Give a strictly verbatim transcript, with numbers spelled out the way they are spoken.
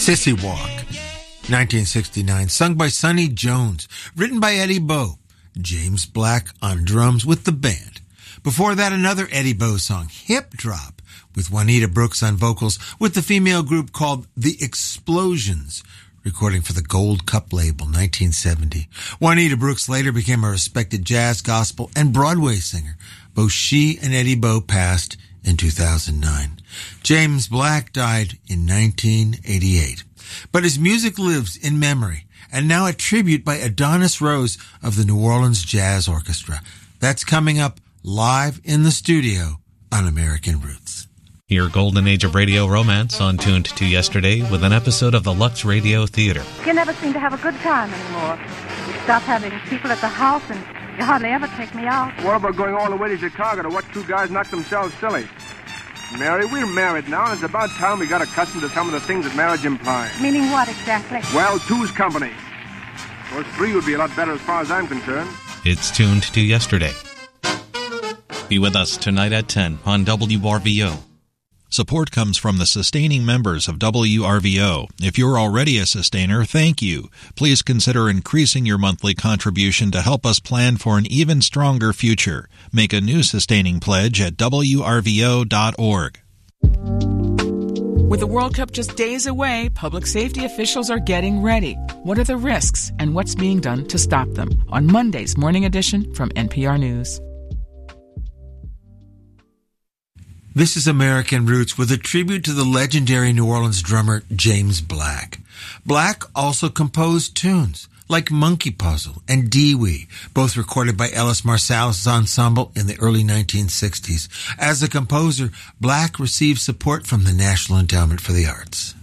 Sissy Walk, nineteen sixty-nine, sung by Sonny Jones, written by Eddie Bo, James Black on drums with the band. Before that, another Eddie Bo song, Hip Drop, with Juanita Brooks on vocals, with the female group called The Explosions, recording for the Gold Cup label, nineteen seventy. Juanita Brooks later became a respected jazz, gospel, and Broadway singer. Both she and Eddie Bo passed in two thousand nine. James Black died in nineteen eighty-eight. But his music lives in memory, and now a tribute by Adonis Rose of the New Orleans Jazz Orchestra. That's coming up live in the studio on American Roots. Your golden age of radio romance on Tuned to Yesterday with an episode of the Lux Radio Theater. You never seem to have a good time anymore. You stop having people at the house and you hardly ever take me out. What about going all the way to Chicago to watch two guys knock themselves silly? Mary, we're married now, and it's about time we got accustomed to some of the things that marriage implies. Meaning what exactly? Well, two's company. Of course, three would be a lot better as far as I'm concerned. It's Tuned to Yesterday. Be with us tonight at ten on W R V O. Support comes from the sustaining members of W R V O. If you're already a sustainer, thank you. Please consider increasing your monthly contribution to help us plan for an even stronger future. Make a new sustaining pledge at W R V O dot org. With the World Cup just days away, public safety officials are getting ready. What are the risks and what's being done to stop them? On Monday's Morning Edition from N P R News. This is American Roots with a tribute to the legendary New Orleans drummer James Black. Black also composed tunes like Monkey Puzzle and Dee-Wee, both recorded by Ellis Marsalis' ensemble in the early nineteen sixties. As a composer, Black received support from the National Endowment for the Arts.